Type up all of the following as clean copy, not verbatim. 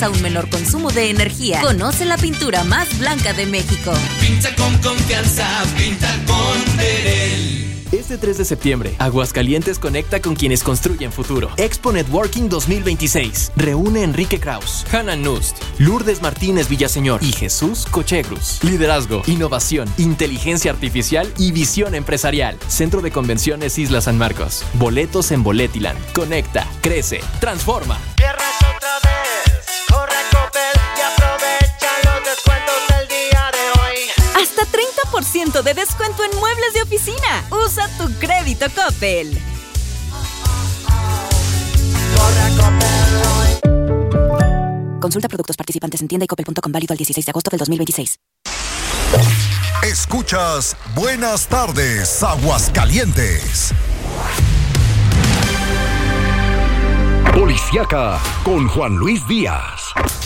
a un menor consumo de energía. Conoce la pintura más blanca de México. Pinta con confianza, pinta con Verel. Este 3 de septiembre, Aguascalientes conecta con quienes construyen futuro. Expo Networking 2026. Reúne Enrique Kraus, Hannah Nust, Lourdes Martínez Villaseñor y Jesús Cochegrus. Liderazgo, innovación, inteligencia artificial y visión empresarial. Centro de Convenciones Isla San Marcos. Boletos en Boletiland. Conecta, crece, transforma. Viernes otra vez, corre a Coppel y aprovecha los descuentos del día de hoy. Hasta 30% de descuento en muebles de oficina. Usa tu crédito Coppel. Corre a Coppel hoy. Consulta productos participantes en tienda y coppel.com, válido al 16 de agosto del 2026. Escuchas Buenas tardes, Aguascalientes. Policiaca con Juan Luis Díaz.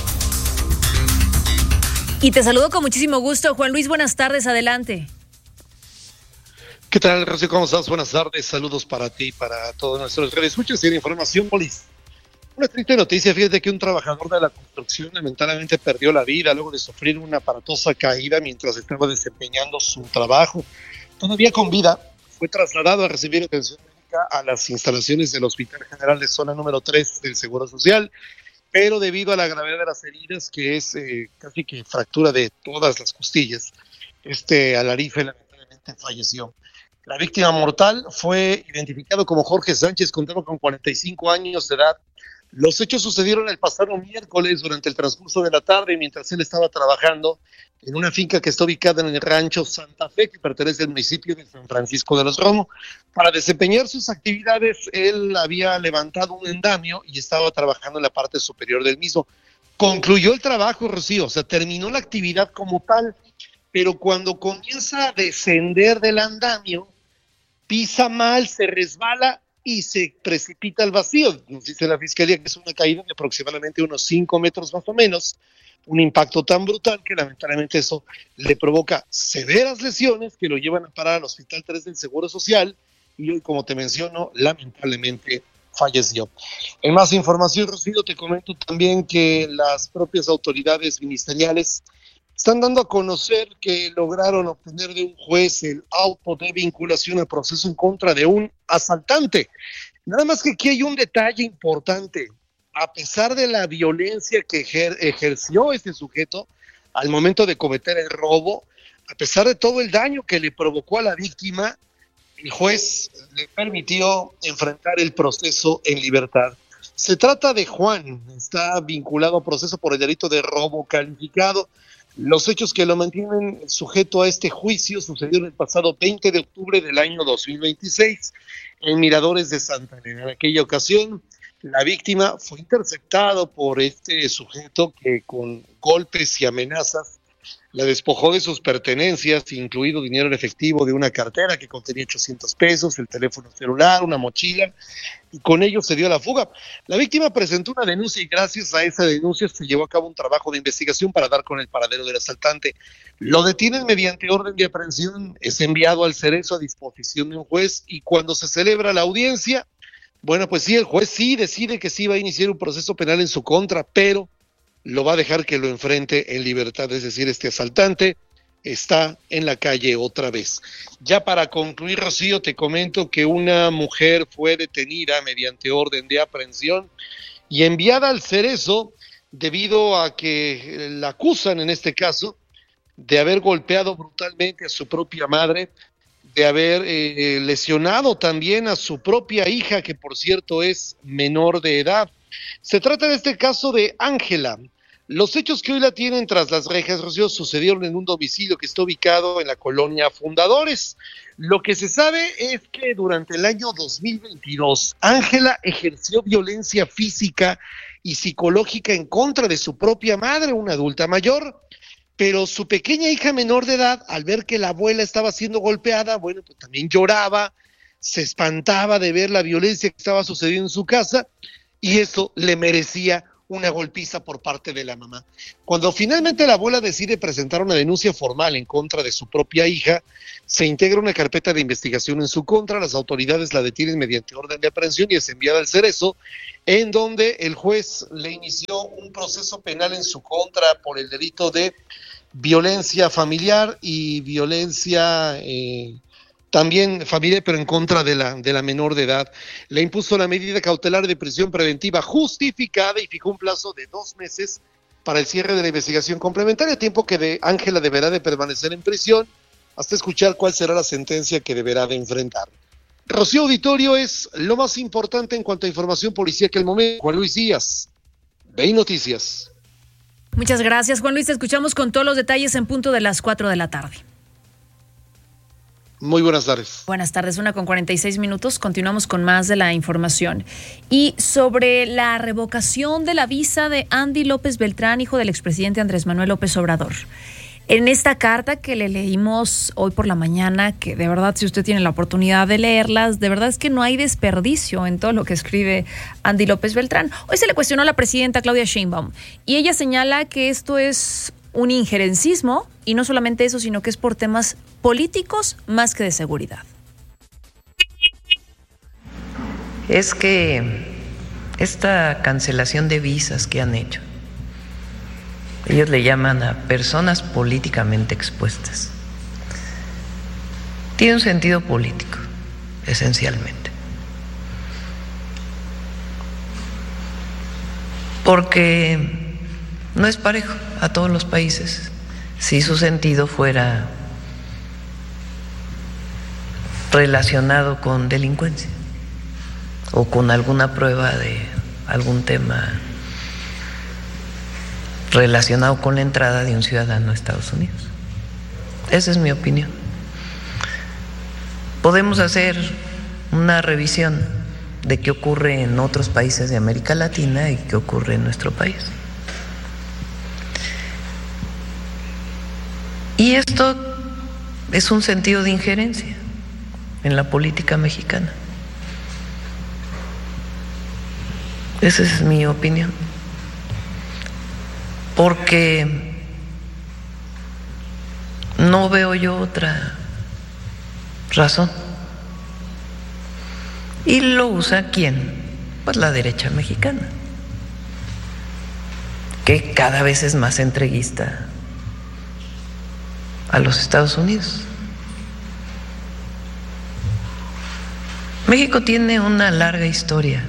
Y te saludo con muchísimo gusto. Juan Luis, buenas tardes, adelante. ¿Qué tal, Rocío? ¿Cómo estás? Buenas tardes, saludos para ti y para todos nuestros radioescuchas y de información, Polis. Una triste noticia, fíjate que un trabajador de la construcción lamentablemente perdió la vida luego de sufrir una aparatosa caída mientras estaba desempeñando su trabajo. Todavía con vida, fue trasladado a recibir atención médica a las instalaciones del Hospital General de Zona número 3 del Seguro Social, pero debido a la gravedad de las heridas, que es casi que fractura de todas las costillas, alarife lamentablemente falleció. La víctima mortal fue identificado como Jorge Sánchez, contaba con 45 años de edad. Los hechos sucedieron el pasado miércoles durante el transcurso de la tarde, mientras él estaba trabajando en una finca que está ubicada en el rancho Santa Fe, que pertenece al municipio de San Francisco de los Romos. Para desempeñar sus actividades, él había levantado un andamio y estaba trabajando en la parte superior del mismo. Concluyó el trabajo, Rocío, o sea, terminó la actividad como tal, pero cuando comienza a descender del andamio, pisa mal, se resbala y se precipita al vacío. Nos dice la fiscalía que es una caída de aproximadamente unos 5 metros más o menos, un impacto tan brutal que lamentablemente eso le provoca severas lesiones que lo llevan a parar al Hospital 3 del Seguro Social y hoy, como te menciono, lamentablemente falleció. En más información, Rocío, te comento también que las propias autoridades ministeriales están dando a conocer que lograron obtener de un juez el auto de vinculación a proceso en contra de un asaltante. Nada más que aquí hay un detalle importante. A pesar de la violencia que ejerció este sujeto al momento de cometer el robo, a pesar de todo el daño que le provocó a la víctima, el juez le permitió enfrentar el proceso en libertad. Se trata de Juan, está vinculado a proceso por el delito de robo calificado. Los hechos que lo mantienen sujeto a este juicio sucedieron el pasado 20 de octubre del año 2026 en Miradores de Santa Elena. En aquella ocasión, la víctima fue interceptado por este sujeto que con golpes y amenazas la despojó de sus pertenencias, incluido dinero en efectivo de una cartera que contenía 800 pesos, el teléfono celular, una mochila, y con ello se dio a la fuga. La víctima presentó una denuncia y gracias a esa denuncia se llevó a cabo un trabajo de investigación para dar con el paradero del asaltante. Lo detienen mediante orden de aprehensión, es enviado al Cerezo a disposición de un juez y cuando se celebra la audiencia, bueno, pues sí, el juez sí decide que sí va a iniciar un proceso penal en su contra, pero lo va a dejar que lo enfrente en libertad, es decir, este asaltante está en la calle otra vez. Ya para concluir, Rocío, te comento que una mujer fue detenida mediante orden de aprehensión y enviada al Cerezo debido a que la acusan en este caso de haber golpeado brutalmente a su propia madre, de haber lesionado también a su propia hija, que por cierto es menor de edad. Se trata en este caso de Ángela. Los hechos que hoy la tienen tras las rejas, Rocío, sucedieron en un domicilio que está ubicado en la colonia Fundadores. Lo que se sabe es que durante el año 2022, Ángela ejerció violencia física y psicológica en contra de su propia madre, una adulta mayor, pero su pequeña hija menor de edad, al ver que la abuela estaba siendo golpeada, bueno, pues también lloraba, se espantaba de ver la violencia que estaba sucediendo en su casa, y eso le merecía una golpiza por parte de la mamá. Cuando finalmente la abuela decide presentar una denuncia formal en contra de su propia hija, se integra una carpeta de investigación en su contra, las autoridades la detienen mediante orden de aprehensión y es enviada al Cerezo, en donde el juez le inició un proceso penal en su contra por el delito de violencia familiar y violencia también familiar, pero en contra de la menor de edad. Le impuso la medida cautelar de prisión preventiva justificada y fijó un plazo de 2 meses para el cierre de la investigación complementaria, tiempo que Ángela deberá de permanecer en prisión hasta escuchar cuál será la sentencia que deberá de enfrentar. Rocío, auditorio, es lo más importante en cuanto a información policíaca al momento. Juan Luis Díaz, BEI Noticias. Muchas gracias, Juan Luis. Te escuchamos con todos los detalles en punto de las 4 de la tarde. Muy buenas tardes. Buenas tardes, 1:46. Continuamos con más de la información. Y sobre la revocación de la visa de Andy López Beltrán, hijo del expresidente Andrés Manuel López Obrador. En esta carta que le leímos hoy por la mañana, que de verdad, si usted tiene la oportunidad de leerlas, de verdad es que no hay desperdicio en todo lo que escribe Andy López Beltrán. Hoy se le cuestionó a la presidenta Claudia Sheinbaum y ella señala que esto es un injerencismo, y no solamente eso, sino que es por temas políticos más que de seguridad. Es que esta cancelación de visas que han hecho, ellos le llaman a personas políticamente expuestas, tiene un sentido político, esencialmente. Porque no es parejo a todos los países. Si su sentido fuera relacionado con delincuencia o con alguna prueba de algún tema relacionado con la entrada de un ciudadano a Estados Unidos. Esa es mi opinión. Podemos hacer una revisión de qué ocurre en otros países de América Latina y qué ocurre en nuestro país. Y esto es un sentido de injerencia en la política mexicana. Esa es mi opinión. Porque no veo yo otra razón. ¿Y lo usa quién? Pues la derecha mexicana, que cada vez es más entreguista a los Estados Unidos. México tiene una larga historia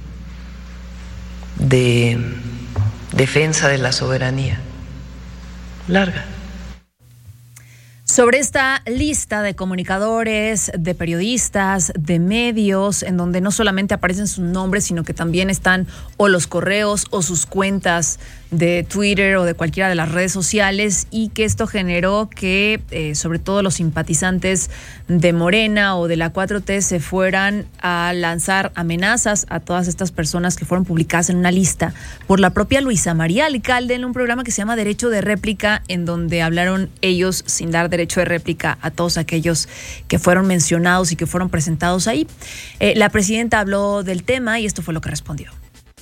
de defensa de la soberanía, larga. Sobre esta lista de comunicadores, de periodistas, de medios, en donde no solamente aparecen sus nombres, sino que también están o los correos o sus cuentas de Twitter o de cualquiera de las redes sociales, y que esto generó que sobre todo los simpatizantes de Morena o de la 4T se fueran a lanzar amenazas a todas estas personas que fueron publicadas en una lista por la propia Luisa María Alcalde en un programa que se llama Derecho de Réplica, en donde hablaron ellos sin dar derecho de réplica a todos aquellos que fueron mencionados y que fueron presentados ahí. La presidenta habló del tema y esto fue lo que respondió.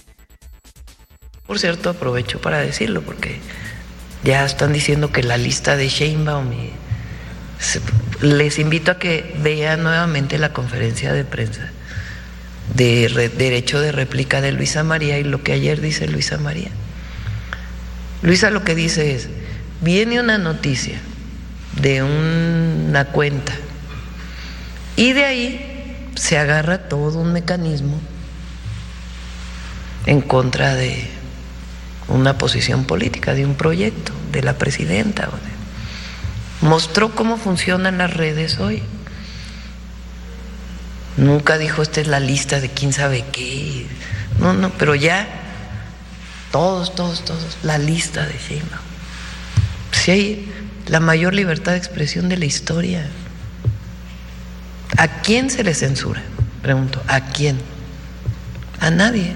Por cierto, aprovecho para decirlo porque ya están diciendo que la lista de Sheinbaum, les invito a que vean nuevamente la conferencia de prensa de derecho de réplica de Luisa María y lo que ayer dice Luisa María. Luisa lo que dice es: viene una noticia de una cuenta y de ahí se agarra todo un mecanismo en contra de una posición política, de un proyecto, de la presidenta. Mostró cómo funcionan las redes hoy. Nunca dijo esta es la lista de quién sabe qué. No, pero ya todos, la lista de Sheinbaum. Si hay la mayor libertad de expresión de la historia. ¿A quién se le censura? Pregunto, ¿a quién? A nadie.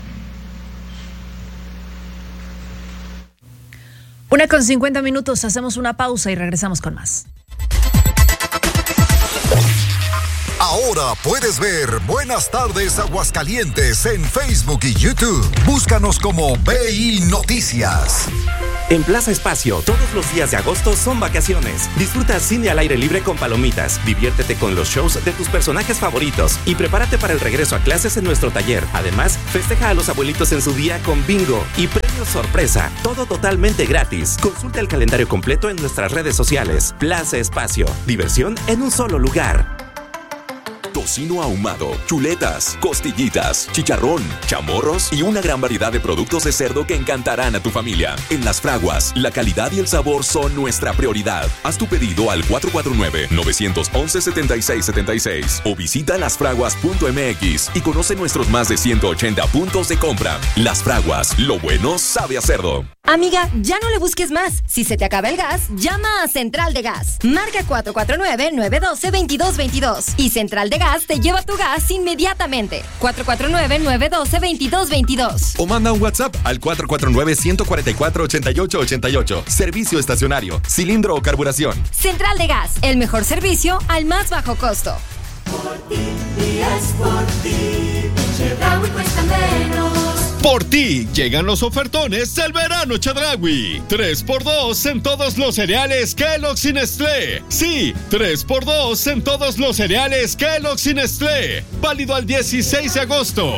1:50, hacemos una pausa y regresamos con más. Ahora Ahora puedes ver Buenas Tardes Aguascalientes en Facebook y YouTube. Búscanos como BI Noticias. En Plaza Espacio, todos los días de agosto son vacaciones. Disfruta cine al aire libre con palomitas, diviértete con los shows de tus personajes favoritos y prepárate para el regreso a clases en nuestro taller. Además, festeja a los abuelitos en su día con bingo y premios sorpresa. Todo totalmente gratis. Consulta el calendario completo en nuestras redes sociales. Plaza Espacio, diversión en un solo lugar. Tocino ahumado, chuletas, costillitas, chicharrón, chamorros y una gran variedad de productos de cerdo que encantarán a tu familia. En Las Fraguas, la calidad y el sabor son nuestra prioridad. Haz tu pedido al 449-911-7676 o visita lasfraguas.mx y conoce nuestros más de 180 puntos de compra. Las Fraguas, lo bueno sabe a cerdo. Amiga, ya no le busques más. Si se te acaba el gas, llama a Central de Gas. Marca 449-912-2222 y Central de Gas te lleva tu gas inmediatamente. 449-912-2222. O manda un WhatsApp al 449-144-8888. Servicio estacionario, cilindro o carburación. Central de Gas, el mejor servicio al más bajo costo. Por ti, días por ti, Chedraui cuesta menos. Por ti llegan los ofertones del verano Chedraui. 3x2 en todos los cereales Kellogg's y Nestlé. Sí, 3x2 en todos los cereales Kellogg's y Nestlé. Válido al 16 de agosto.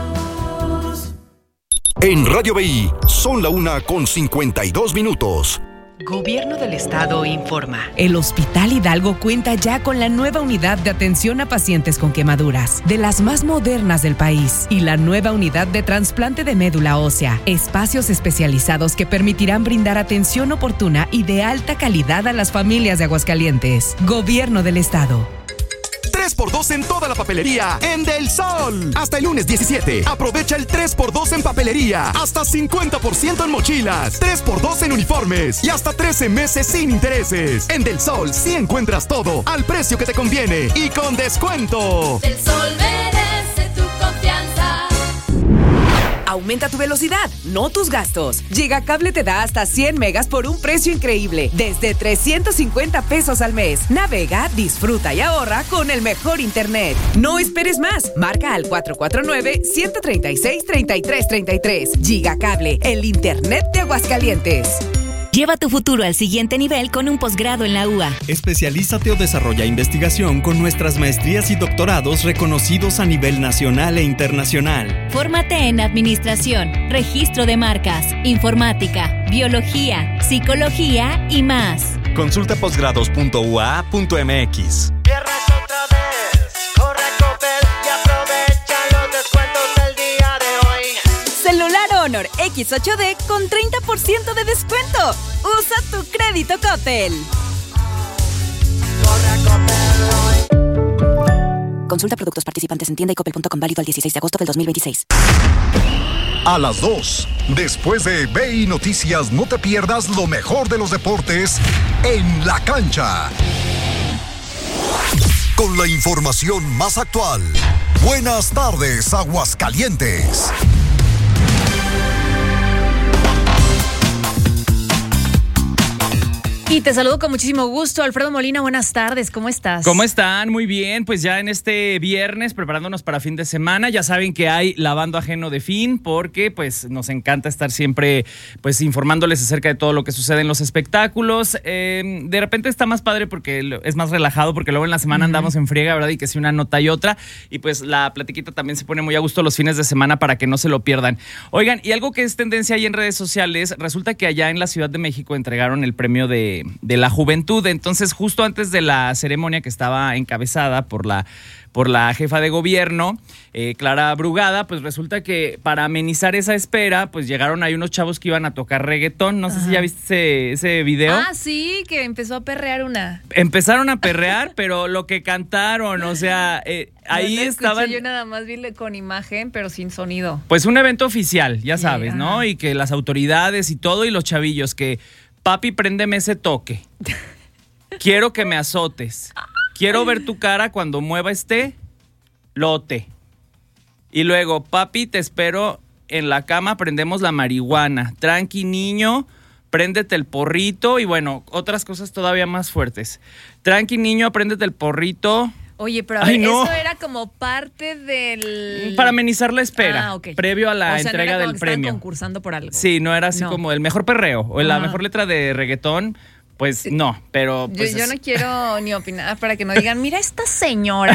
En Radio BI son la 1:52. Gobierno del Estado informa. El Hospital Hidalgo cuenta ya con la nueva unidad de atención a pacientes con quemaduras, de las más modernas del país, y la nueva unidad de trasplante de médula ósea, espacios especializados que permitirán brindar atención oportuna y de alta calidad a las familias de Aguascalientes. Gobierno del Estado. 3x2 en toda la papelería en Del Sol. Hasta el lunes 17. Aprovecha el 3x2 en papelería. Hasta 50% en mochilas. 3x2 en uniformes. Y hasta 13 meses sin intereses. En Del Sol sí encuentras todo al precio que te conviene y con descuento. Del Sol merece tu confianza. Aumenta tu velocidad, no tus gastos. Gigacable te da hasta 100 megas por un precio increíble, desde 350 pesos al mes. Navega, disfruta y ahorra con el mejor internet. No esperes más. Marca al 449-136-3333. Gigacable, el internet de Aguascalientes. Lleva tu futuro al siguiente nivel con un posgrado en la UA. Especialízate o desarrolla investigación con nuestras maestrías y doctorados reconocidos a nivel nacional e internacional. Fórmate en administración, registro de marcas, informática, biología, psicología y más. Consulta posgrados.ua.mx. Viernes otra vez, corre a Coppel y aprovecha los descuentos del día de hoy. Celular Honor X8D con 30% de descuento. Usa tu crédito Coppel. Corre a Coppel hoy. Consulta productos participantes en tienda y coppel.com, válido al 16 de agosto del 2026. A las 2, después de BI Noticias, no te pierdas lo mejor de los deportes en la cancha. Con la información más actual. Buenas tardes, Aguascalientes. Y te saludo con muchísimo gusto, Alfredo Molina, buenas tardes, ¿cómo estás? ¿Cómo están? Muy bien, pues ya en este viernes preparándonos para fin de semana, ya saben que hay lavando ajeno de fin, porque pues nos encanta estar siempre pues informándoles acerca de todo lo que sucede en los espectáculos. De repente está más padre porque es más relajado, porque luego en la semana andamos en friega, ¿verdad? Y que si una nota y otra, y pues la platiquita también se pone muy a gusto los fines de semana para que no se lo pierdan. Oigan, y algo que es tendencia ahí en redes sociales, resulta que allá en la Ciudad de México entregaron el premio de la juventud. Entonces, justo antes de la ceremonia que estaba encabezada por la jefa de gobierno, Clara Brugada, pues resulta que para amenizar esa espera, pues llegaron ahí unos chavos que iban a tocar reggaetón. No sé si ya viste ese video. Ah, sí, que empezó a perrear una. Empezaron a perrear, pero lo que cantaron, o sea, ahí no estaban. Yo nada más vi con imagen, pero sin sonido. Pues un evento oficial, ya sabes, ¿no? Y que las autoridades y todo, y los chavillos que, papi, préndeme ese toque. Quiero que me azotes. Quiero ver tu cara cuando mueva este lote. Y luego, papi, te espero en la cama, prendemos la marihuana. Tranqui, niño, préndete el porrito. Y bueno, otras cosas todavía más fuertes. Tranqui, niño, préndete el porrito. Oye, pero a ver, eso era como parte del... Para amenizar la espera, ok. previo a la O sea, entrega no era como del que premio. estaban concursando por algo. Sí, no era así como el mejor perreo o la Ajá. mejor letra de reggaetón. Pues no, pero... Pues yo no quiero ni opinar para que no digan, mira esta señora.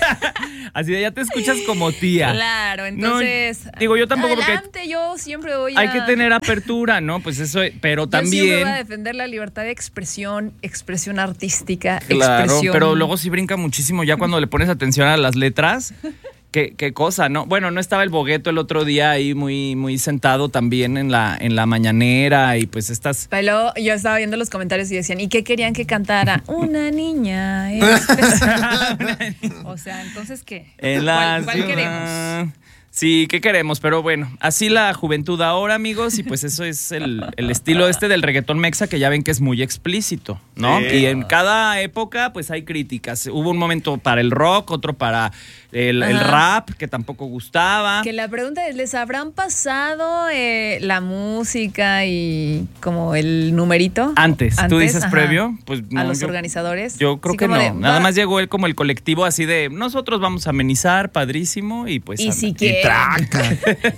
Así de ya te escuchas como tía. Claro, entonces... No, digo, yo tampoco adelante, yo siempre voy a... hay que tener apertura, ¿no? Pues eso, pero también... Yo siempre voy a defender la libertad de expresión artística, Claro, expresión... pero luego sí brinca muchísimo ya cuando le pones atención a las letras. Qué cosa, ¿no? Bueno, no estaba el Bogueto el otro día ahí muy sentado también en la mañanera y pues estas... Pero yo estaba viendo los comentarios y decían, ¿y qué querían que cantara? Una niña especial. O sea, entonces, ¿qué? ¿Cuál queremos? Sí, ¿qué queremos? Pero bueno, así la juventud ahora, amigos, y pues eso es el estilo del reggaetón mexa, que ya ven que es muy explícito, ¿no? Sí. Y en cada época, pues hay críticas. Hubo un momento para el rock, otro para el rap, que tampoco gustaba. Que la pregunta es, ¿les habrán pasado la música y como el numerito? Antes, tú dices ajá, previo, pues no, a los organizadores. Yo creo Sí, que como no. de, Nada más llegó él como el colectivo así de nosotros vamos a amenizar, padrísimo, y pues. Y si y quieren. traca.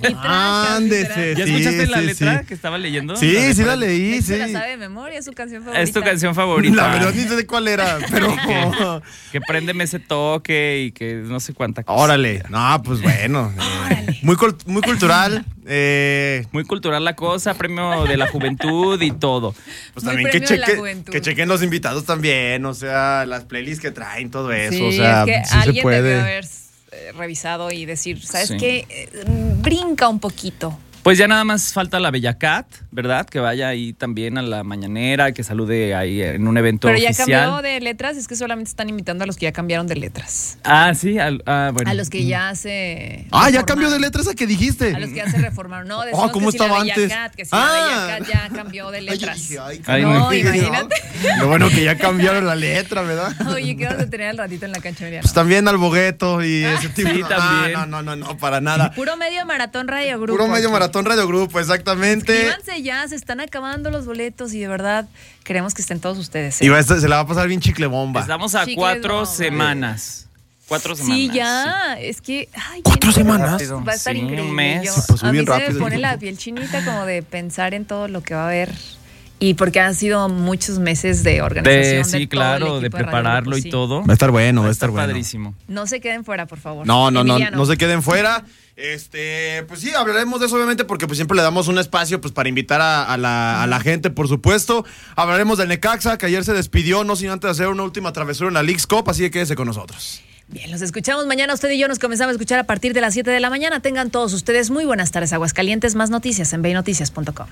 Ándese. ¿Ya escuchaste la letra que estaba leyendo? Sí, sí la leí, sí. Se la sabe de memoria, es su canción favorita. Es tu canción favorita. La verdad ni sé de cuál era, pero... que préndeme ese toque y que no sé cuánta cosa. Órale. No, pues bueno. Muy cultural. Muy cultural la cosa, premio de la juventud y todo. Pues también que chequen los invitados también, o sea, las playlists que traen, todo eso. Sí, o sea, es que sí alguien se puede. debió haber revisado y decir, ¿sabes Sí. qué? Brinca un poquito. Pues ya nada más falta la Bella Cat, ¿verdad? Que vaya ahí también a la mañanera, que salude ahí en un evento Pero ya oficial. cambió de letras, es que solamente están invitando a los que ya cambiaron de letras. Ah, sí, bueno. A los que ya se... Ya cambió de letras a que dijiste. A los que ya se reformaron. No, decimos ¿cómo que si estaba la Bella antes? Cat, que si la Bella Cat ya cambió de letras. Ay, no, imagínate. Lo bueno que ya cambiaron la letra, ¿verdad? Oye, ¿qué vas a tener al ratito en la cancha, Emiliano? Pues también al Bogueto y ese tipo. Sí, también. No, para nada. Puro medio maratón Radio Grupo. Puro medio aquí. maratón Radio Grupo, exactamente. Inscríbanse ya, se están acabando los boletos y de verdad queremos que estén todos ustedes. Y se la va a pasar bien chicle bomba. Estamos a Chicles 4 bomba. semanas. 4 semanas. Sí, ya, es que... Ay, 4 semanas. Va a estar Sí, increíble. un mes. Yo- Se pasó a mí bien se rápido. me pone la piel chinita como de pensar en todo lo que va a haber. Y porque han sido muchos meses de organización. Sí, de todo el claro, de equipo Radio prepararlo Grupo, y sí. todo. Va a estar bueno, Va a estar padrísimo. No se queden fuera, por favor. No Emiliano. se queden fuera. Pues sí, hablaremos de eso obviamente porque pues siempre le damos un espacio pues para invitar a la gente, por supuesto. Hablaremos del Necaxa, que ayer se despidió, no sin antes hacer una última travesura en la Leagues Cup, así que quédese con nosotros. Bien, los escuchamos mañana. Usted y yo nos comenzamos a escuchar a partir de las 7 de la mañana. Tengan todos ustedes muy buenas tardes, Aguascalientes. Más noticias en beynoticias.com.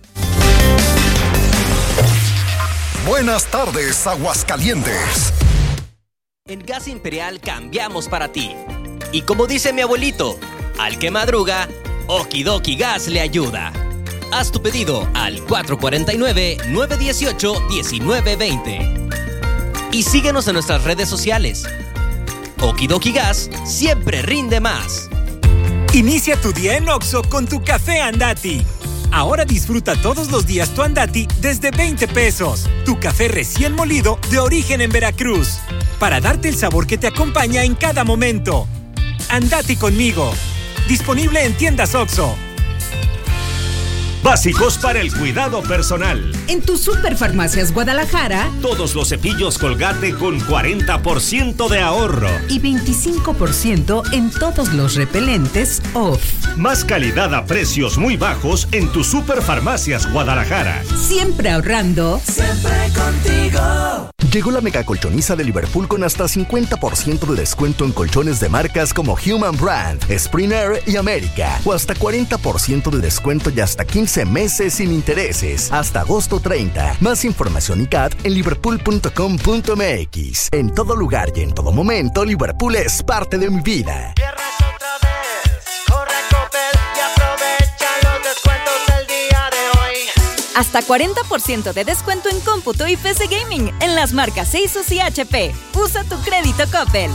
Buenas tardes, Aguascalientes. En Gas Imperial cambiamos para ti. Y como dice mi abuelito, al que madruga, Okidoki Gas le ayuda. Haz tu pedido al 449-918-1920. Y síguenos en nuestras redes sociales. Okidoki Gas siempre rinde más. Inicia tu día en Oxxo con tu café Andati. Ahora disfruta todos los días tu Andati desde 20 pesos. Tu café recién molido de origen en Veracruz. Para darte el sabor que te acompaña en cada momento. Andati conmigo. Disponible en tiendas Oxxo. Básicos para el cuidado personal. En tu Superfarmacias Guadalajara. Todos los cepillos Colgate con 40% de ahorro. Y 25% en todos los repelentes off. Más calidad a precios muy bajos en tu Superfarmacias Guadalajara. Siempre ahorrando. Siempre contigo. Llegó la mega colchoniza de Liverpool con hasta 50% de descuento en colchones de marcas como Human Brand, Springer y América. O hasta 40% de descuento y hasta 15 meses sin intereses. Hasta agosto 30. Más información y CAT en liverpool.com.mx. En todo lugar y en todo momento, Liverpool es parte de mi vida. Corre a Coppel y aprovecha los descuentos del día de hoy. Hasta 40% de descuento en cómputo y PC Gaming en las marcas Asus y HP. Usa tu crédito Coppel.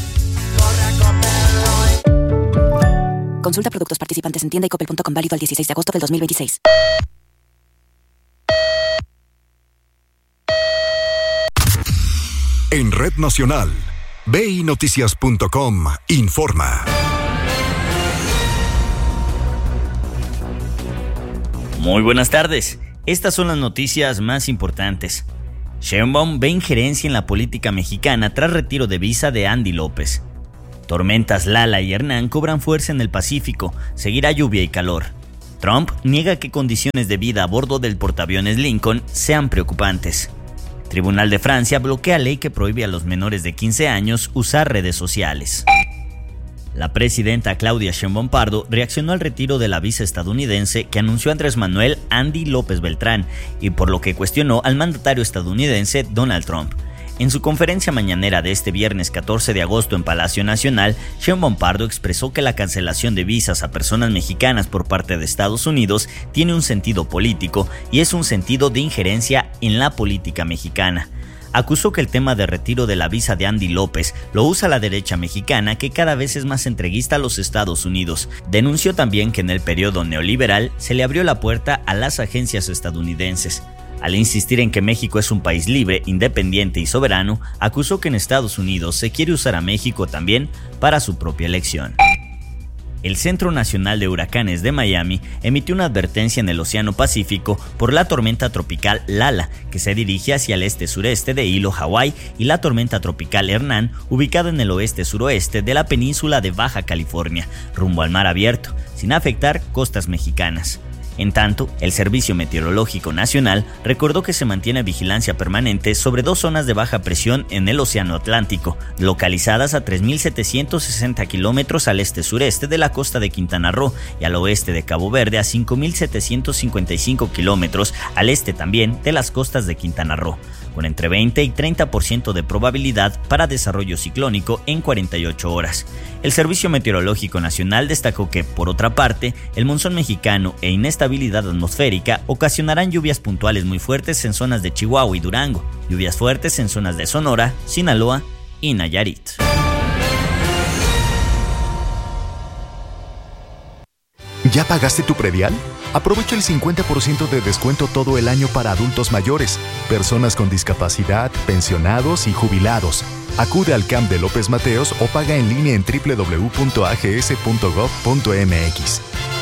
Consulta productos participantes en tienda y coppel.com, válido al 16 de agosto del 2026. En Red Nacional, BINoticias.com informa. Muy buenas tardes. Estas son las noticias más importantes. Sheinbaum ve injerencia en la política mexicana tras retiro de visa de Andy López. Tormentas Lala y Hernán cobran fuerza en el Pacífico. Seguirá lluvia y calor. Trump niega que condiciones de vida a bordo del portaaviones Lincoln sean preocupantes. Tribunal de Francia bloquea ley que prohíbe a los menores de 15 años usar redes sociales. La presidenta Claudia Sheinbaum Pardo reaccionó al retiro de la visa estadounidense que anunció Andrés Manuel Andy López Beltrán y por lo que cuestionó al mandatario estadounidense Donald Trump. En su conferencia mañanera de este viernes 14 de agosto en Palacio Nacional, Sheinbaum Pardo expresó que la cancelación de visas a personas mexicanas por parte de Estados Unidos tiene un sentido político y es un sentido de injerencia en la política mexicana. Acusó que el tema de retiro de la visa de Andy López lo usa la derecha mexicana, que cada vez es más entreguista a los Estados Unidos. Denunció también que en el periodo neoliberal se le abrió la puerta a las agencias estadounidenses. Al insistir en que México es un país libre, independiente y soberano, acusó que en Estados Unidos se quiere usar a México también para su propia elección. El Centro Nacional de Huracanes de Miami emitió una advertencia en el Océano Pacífico por la tormenta tropical Lala, que se dirige hacia el este-sureste de Hilo, Hawái, y la tormenta tropical Hernán, ubicada en el oeste-suroeste de la península de Baja California, rumbo al mar abierto, sin afectar costas mexicanas. En tanto, el Servicio Meteorológico Nacional recordó que se mantiene vigilancia permanente sobre 2 zonas de baja presión en el Océano Atlántico, localizadas a 3.760 kilómetros al este-sureste de la costa de Quintana Roo y al oeste de Cabo Verde a 5.755 kilómetros al este también de las costas de Quintana Roo, con entre 20 y 30% de probabilidad para desarrollo ciclónico en 48 horas. El Servicio Meteorológico Nacional destacó que, por otra parte, el monzón mexicano e inestabilidad atmosférica ocasionarán lluvias puntuales muy fuertes en zonas de Chihuahua y Durango, lluvias fuertes en zonas de Sonora, Sinaloa y Nayarit. ¿Ya pagaste tu predial? Aprovecha el 50% de descuento todo el año para adultos mayores, personas con discapacidad, pensionados y jubilados. Acude al CAMP de López Mateos o paga en línea en www.ags.gov.mx.